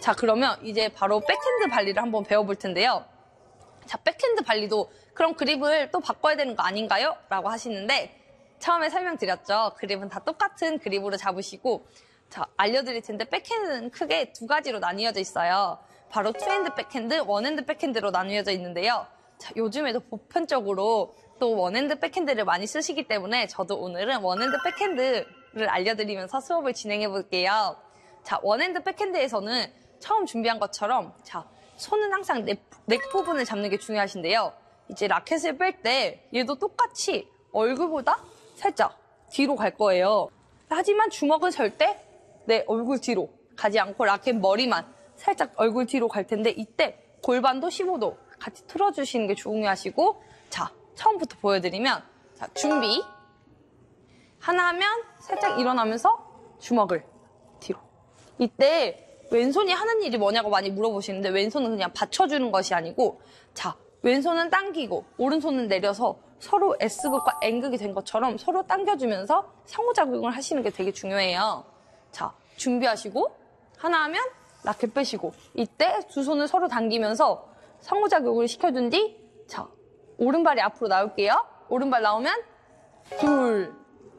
자, 그러면 이제 바로 백핸드 발리를 한번 배워볼 텐데요. 자, 백핸드 발리도 그럼 그립을 또 바꿔야 되는 거 아닌가요? 라고 하시는데 처음에 설명드렸죠. 그립은 다 똑같은 그립으로 잡으시고 자, 알려드릴 텐데 백핸드는 크게 두 가지로 나뉘어져 있어요. 바로 투핸드 백핸드, 원핸드 백핸드로 나뉘어져 있는데요. 자, 요즘에도 보편적으로 또 원핸드 백핸드를 많이 쓰시기 때문에 저도 오늘은 원핸드 백핸드를 알려드리면서 수업을 진행해 볼게요. 자, 원핸드 백핸드에서는 처음 준비한 것처럼 자, 손은 항상 넥 부분을 잡는 게 중요하신데요. 이제 라켓을 뺄 때 얘도 똑같이 얼굴보다 살짝 뒤로 갈 거예요. 하지만 주먹은 절대 내 얼굴 뒤로 가지 않고 라켓 머리만 살짝 얼굴 뒤로 갈 텐데 이때 골반도 15도 같이 틀어주시는 게 중요하시고 자, 처음부터 보여드리면 자, 준비 하나 하면 살짝 일어나면서 주먹을 뒤로 이때 왼손이 하는 일이 뭐냐고 많이 물어보시는데 왼손은 그냥 받쳐주는 것이 아니고 자, 왼손은 당기고 오른손은 내려서 서로 S극과 N극이 된 것처럼 서로 당겨주면서 상호작용을 하시는 게 되게 중요해요. 자, 준비하시고 하나 하면 라켓 빼시고 이때 두 손을 서로 당기면서 상호작용을 시켜준 뒤 자, 오른발이 앞으로 나올게요. 오른발 나오면 둘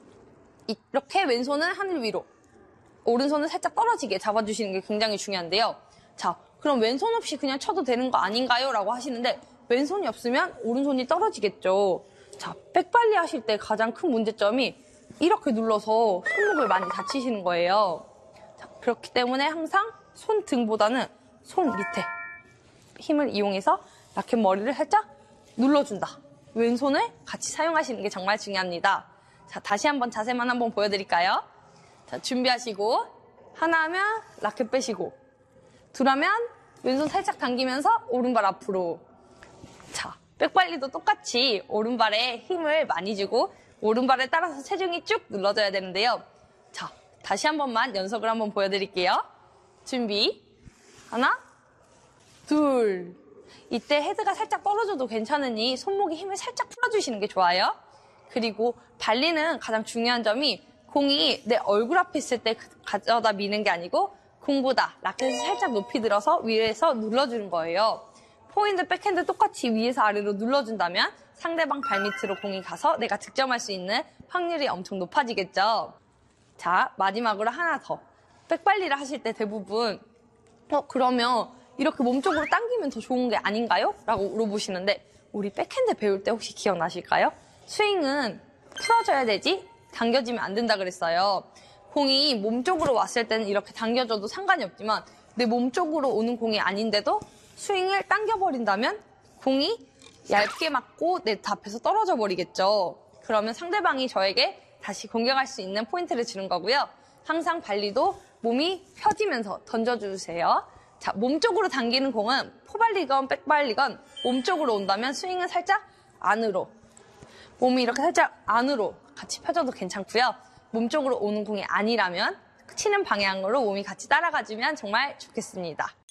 이렇게 왼손은 하늘 위로 오른손은 살짝 떨어지게 잡아주시는 게 굉장히 중요한데요. 자, 그럼 왼손 없이 그냥 쳐도 되는 거 아닌가요? 라고 하시는데 왼손이 없으면 오른손이 떨어지겠죠. 자, 백발리 하실 때 가장 큰 문제점이 이렇게 눌러서 손목을 많이 다치시는 거예요. 자, 그렇기 때문에 항상 손등보다는 손 밑에 힘을 이용해서 라켓 머리를 살짝 눌러준다. 왼손을 같이 사용하시는 게 정말 중요합니다. 자, 다시 한번 자세만 한번 보여드릴까요? 자, 준비하시고 하나 하면 라켓 빼시고 둘 하면 왼손 살짝 당기면서 오른발 앞으로 자, 백발리도 똑같이 오른발에 힘을 많이 주고 오른발에 따라서 체중이 쭉 눌러져야 되는데요. 자, 다시 한 번만 연속을 한번 보여드릴게요. 준비 하나 둘 이때 헤드가 살짝 떨어져도 괜찮으니 손목에 힘을 살짝 풀어주시는 게 좋아요. 그리고 발리는 가장 중요한 점이 공이 내 얼굴 앞에 있을 때 가져다 미는 게 아니고 공보다 라켓을 살짝 높이 들어서 위에서 눌러주는 거예요. 포핸드, 백핸드 똑같이 위에서 아래로 눌러준다면 상대방 발밑으로 공이 가서 내가 득점할 수 있는 확률이 엄청 높아지겠죠. 자, 마지막으로 하나 더. 백발리를 하실 때 대부분 그러면 이렇게 몸쪽으로 당기면 더 좋은 게 아닌가요? 라고 물어보시는데 우리 백핸드 배울 때 혹시 기억나실까요? 스윙은 풀어줘야 되지 당겨지면 안 된다 그랬어요. 공이 몸쪽으로 왔을 때는 이렇게 당겨져도 상관이 없지만 내 몸쪽으로 오는 공이 아닌데도 스윙을 당겨버린다면 공이 얇게 맞고 내 앞에서 떨어져 버리겠죠. 그러면 상대방이 저에게 다시 공격할 수 있는 포인트를 주는 거고요. 항상 발리도 몸이 펴지면서 던져주세요. 자, 몸쪽으로 당기는 공은 포발리건 백발리건 몸쪽으로 온다면 스윙은 살짝 안으로 몸이 이렇게 살짝 안으로 같이 펴져도 괜찮고요. 몸쪽으로 오는 공이 아니라면 치는 방향으로 몸이 같이 따라가주면 정말 좋겠습니다.